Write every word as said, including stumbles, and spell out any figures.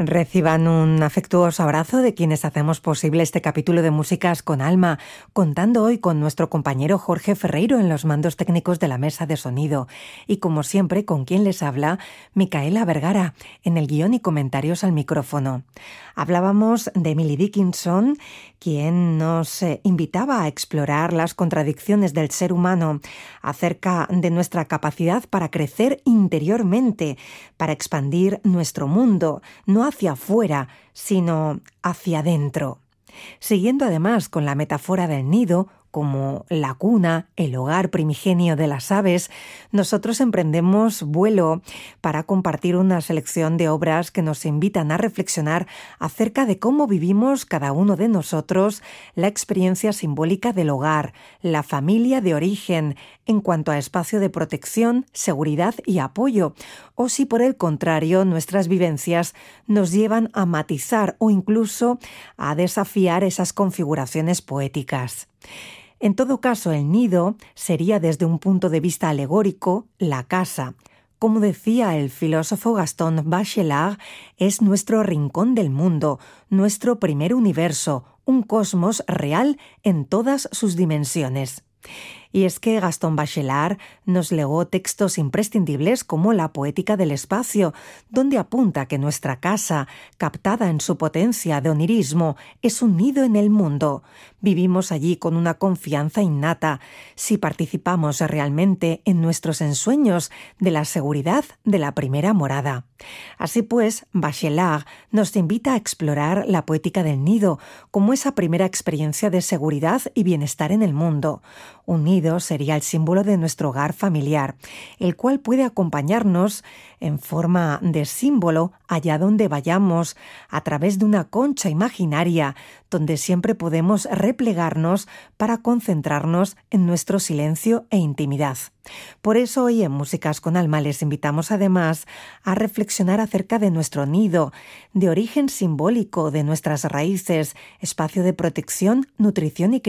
Reciban un afectuoso abrazo de quienes hacemos posible este capítulo de Músicas con Alma, contando hoy con nuestro compañero Jorge Ferreiro en los mandos técnicos de la mesa de sonido y, como siempre, con quien les habla, Micaela Vergara, en el guión y comentarios al micrófono. Hablábamos de Emily Dickinson, quien nos eh, invitaba a explorar las contradicciones del ser humano acerca de nuestra capacidad para crecer interiormente, para expandir nuestro mundo, no hacia afuera, sino hacia adentro. Siguiendo además con la metáfora del nido, como la cuna, el hogar primigenio de las aves, nosotros emprendemos vuelo para compartir una selección de obras que nos invitan a reflexionar acerca de cómo vivimos cada uno de nosotros la experiencia simbólica del hogar, la familia de origen, en cuanto a espacio de protección, seguridad y apoyo, o si por el contrario nuestras vivencias nos llevan a matizar o incluso a desafiar esas configuraciones poéticas. En todo caso, el nido sería, desde un punto de vista alegórico, la casa. Como decía el filósofo Gaston Bachelard, es nuestro rincón del mundo, nuestro primer universo, un cosmos real en todas sus dimensiones. Y es que Gaston Bachelard nos legó textos imprescindibles como La poética del espacio, donde apunta que nuestra casa, captada en su potencia de onirismo, es un nido en el mundo. Vivimos allí con una confianza innata, si participamos realmente en nuestros ensueños de la seguridad de la primera morada. Así pues, Bachelard nos invita a explorar la poética del nido como esa primera experiencia de seguridad y bienestar en el mundo. Un nido sería el símbolo de nuestro hogar familiar, el cual puede acompañarnos en forma de símbolo allá donde vayamos, a través de una concha imaginaria, donde siempre podemos replegarnos para concentrarnos en nuestro silencio e intimidad. Por eso hoy en Músicas con Alma les invitamos además a reflexionar acerca de nuestro nido, de origen simbólico de nuestras raíces, espacio de protección, nutrición y